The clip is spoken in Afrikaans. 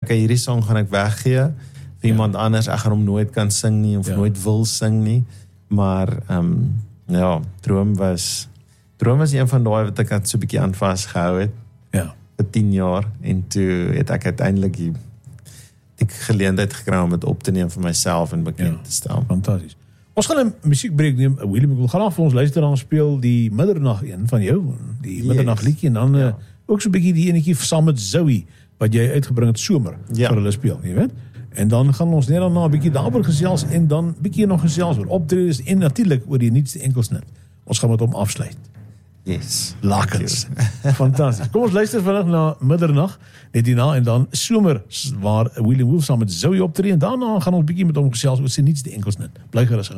okay, hierdie song gaan ek weggee vir iemand anders, ek gaan hom nooit kan sing nie, of nooit wil sing nie, maar, ja, Droom was een van daai wat ek so 'n bietjie aan vasgehou het, vir 10 jaar, en toe het ek uiteindelik die geleentheid gekry om dit op te neem vir myself en bekend te stel. Fantasties. Ons gaan 'n musiekbreek neem, William, ek wil graag vir ons luisteraars speel die middernag een van jou, die middernag liedjie, en dan ook so 'n bietjie die enetjie saam met Zoe, wat jy uitgebring het somer, vir hulle speel, jy weet? En dan gaan ons net daarna 'n bietjie daaroor gesels, en dan 'n bietjie nog gesels oor optredes, en natuurlik oor die nuutste enkelsnit. Ons gaan met hom afsluit. Yes. Lakens. Fantasties. Kom ons luister vandag na middernag, net hierna, en dan somer, waar William Wolf saam met Zoe optree, en daarna gaan ons bietjie met hom gesels oor sy nuutste enkelsnit. Bly gerus.